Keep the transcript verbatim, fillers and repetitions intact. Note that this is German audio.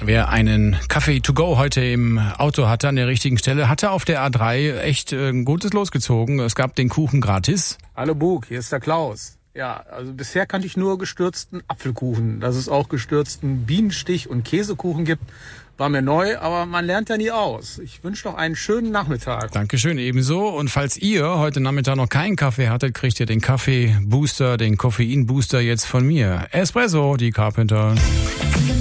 Wer einen Kaffee to go heute im Auto hatte, an der richtigen Stelle, hatte auf der A drei echt ein gutes losgezogen. Es gab den Kuchen gratis. Hallo Bug, hier ist der Klaus. Ja, also bisher kannte ich nur gestürzten Apfelkuchen. Dass es auch gestürzten Bienenstich- und Käsekuchen gibt, war mir neu, aber man lernt ja nie aus. Ich wünsche noch einen schönen Nachmittag. Dankeschön, ebenso. Und falls ihr heute Nachmittag noch keinen Kaffee hattet, kriegt ihr den Kaffee-Booster, den Koffein-Booster jetzt von mir. Espresso, die Carpenter.